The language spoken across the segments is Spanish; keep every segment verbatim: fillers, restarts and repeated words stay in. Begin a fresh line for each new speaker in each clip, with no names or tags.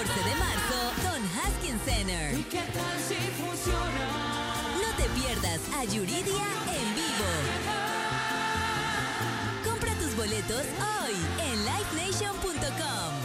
catorce de marzo con Haskins Center.
¿Y qué tal si funciona?
No te pierdas a Yuridia en vivo. Compra tus boletos hoy en live nation punto com.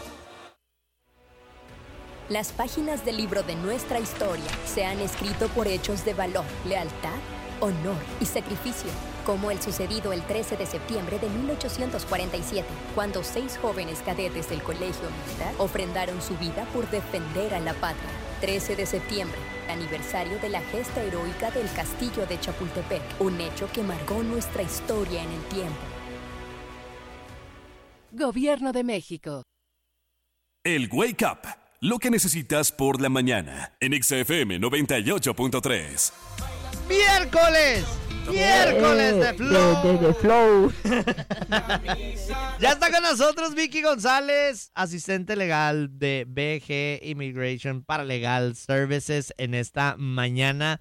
Las páginas del libro de nuestra historia se han escrito por hechos de valor, lealtad, honor y sacrificio, como el sucedido el trece de septiembre de mil ochocientos cuarenta y siete, cuando seis jóvenes cadetes del Colegio Militar ofrendaron su vida por defender a la patria. trece de septiembre, aniversario de la gesta heroica del Castillo de Chapultepec, un hecho que marcó nuestra historia en el tiempo.
Gobierno de México.
El Wake Up, lo que necesitas por la mañana, en X F M noventa y ocho punto tres.
¡Miércoles! ¡Miércoles de Flow!
De, de, de Flow.
Ya está con nosotros Vicky González, asistente legal de B G Immigration Paralegal Services en esta mañana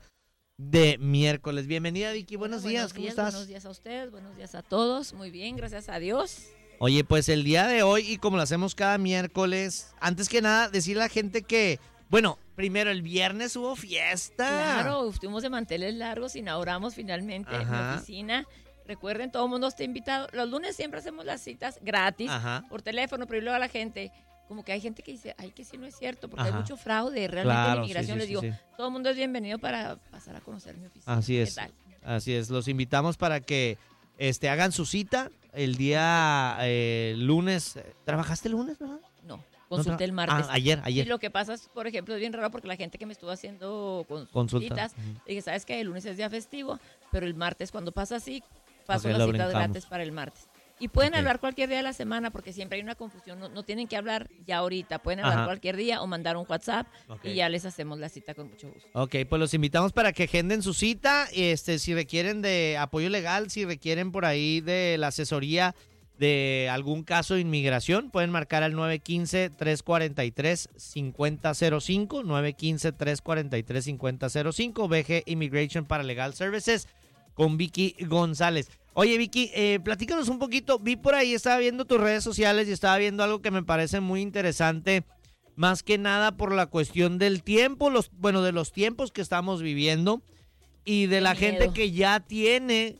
de miércoles. Bienvenida, Vicky, buenos,
Bueno,
días,
buenos
¿cómo
días,
estás?
Buenos días a ustedes, buenos días a todos. Muy bien, gracias a Dios.
Oye, pues el día de hoy, y como lo hacemos cada miércoles, antes que nada, decirle a la gente que, bueno, primero el viernes hubo fiesta.
Claro, estuvimos de manteles largos, inauguramos finalmente
Ajá.
la oficina. Recuerden, todo el mundo está invitado. Los lunes siempre hacemos las citas gratis,
Ajá.
por teléfono, pero luego a la gente, como que hay gente que dice, ay, que sí no es cierto, porque
Ajá.
hay mucho fraude. Realmente
Claro,
en inmigración
sí, sí,
les digo,
sí, sí.
todo el mundo es bienvenido para pasar a conocer mi oficina.
Así
¿Qué
es.
tal?
Así es, los invitamos para que este, hagan su cita el día eh, lunes. ¿Trabajaste el lunes, verdad?
No, consulté el martes.
Ah, ayer, ayer.
Y lo que pasa es, por ejemplo, es bien raro porque la gente que me estuvo haciendo
Consulta.
consultitas,
Ujú.
dije, ¿sabes qué? El lunes es día festivo, pero el martes cuando pasa así, paso
Ok,
las
lo
citas
brincamos.
gratis para el martes. Y pueden
Ok.
hablar cualquier día de la semana porque siempre hay una confusión, no, no tienen que hablar ya ahorita, pueden hablar
Ajá.
cualquier día o mandar un WhatsApp
Ok.
y ya les hacemos la cita con mucho gusto.
Ok, pues los invitamos para que agenden su cita, este, si requieren de apoyo legal, si requieren por ahí de la asesoría de algún caso de inmigración, pueden marcar al nueve uno cinco, tres cuatro tres, cinco cero cero cinco, nueve uno cinco, tres cuatro tres, cinco cero cero cinco, B G Immigration Paralegal Services con Vicky González. Oye, Vicky, eh, platícanos un poquito, vi por ahí, estaba viendo tus redes sociales y estaba viendo algo que me parece muy interesante, más que nada por la cuestión del tiempo, los bueno, de los tiempos que estamos viviendo y de
Qué
la
miedo.
gente que ya tiene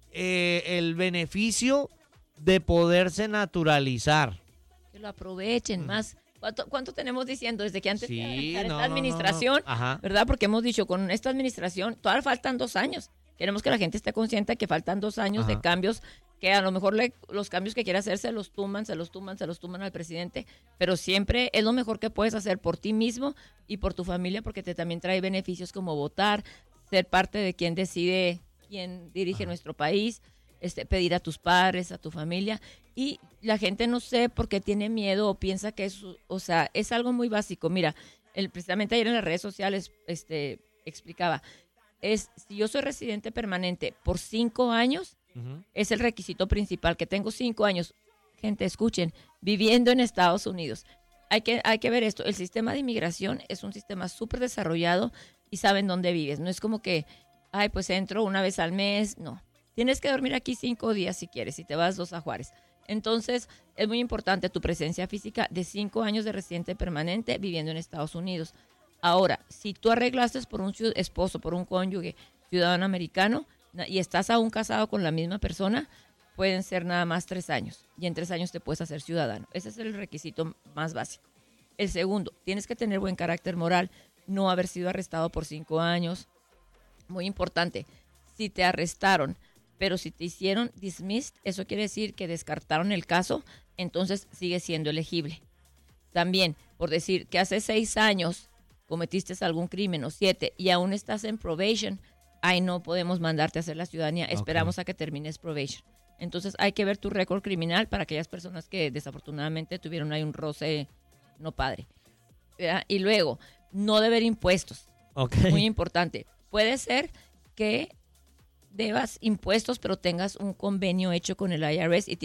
eh, el beneficio de poderse naturalizar.
Que lo aprovechen más. ¿Cuánto, ¿Cuánto tenemos diciendo desde que antes
Sí,
de arrancar
no,
esta
no,
administración?
no, no. Ajá.
¿Verdad? Porque hemos dicho, con esta administración, todavía faltan dos años. Queremos que la gente esté consciente de que faltan dos años
Ajá.
de cambios, que a lo mejor le- los cambios que quiere hacer se los tumban, se los tumban, se los tumban al presidente, pero siempre es lo mejor que puedes hacer por ti mismo y por tu familia, porque te también trae beneficios como votar, ser parte de quien decide quién dirige
Ajá.
nuestro país, este, pedir a tus padres, a tu familia. Y la gente no sé por qué tiene miedo o piensa que es, o sea, es algo muy básico. Mira, el, precisamente ayer en las redes sociales este, explicaba, es si yo soy residente permanente por cinco años,
Ujú.
es el requisito principal, que tengo cinco años, gente, escuchen, viviendo en Estados Unidos. Hay que, hay que ver esto, el sistema de inmigración es un sistema súper desarrollado y saben dónde vives. No es como que, ay, pues entro una vez al mes, no. Tienes que dormir aquí cinco días si quieres, si te vas dos a Juárez. Entonces, es muy importante tu presencia física de cinco años de residente permanente viviendo en Estados Unidos. Ahora, si tú arreglaste por un ciud- esposo, por un cónyuge ciudadano americano na- y estás aún casado con la misma persona, pueden ser nada más tres años. Y en tres años te puedes hacer ciudadano. Ese es el requisito más básico. El segundo, tienes que tener buen carácter moral, no haber sido arrestado por cinco años. Muy importante, si te arrestaron, pero si te hicieron dismissed, eso quiere decir que descartaron el caso, entonces sigue siendo elegible. También, por decir que hace seis años cometiste algún crimen o siete y aún estás en probation, ahí no podemos mandarte a hacer la ciudadanía, esperamos a que termines probation. Entonces hay que ver tu récord criminal para aquellas personas que desafortunadamente tuvieron ahí un roce no padre. ¿Verdad? Y luego, no deber impuestos,
Ok.
muy importante. Puede ser que debas impuestos, pero tengas un convenio hecho con el I R S y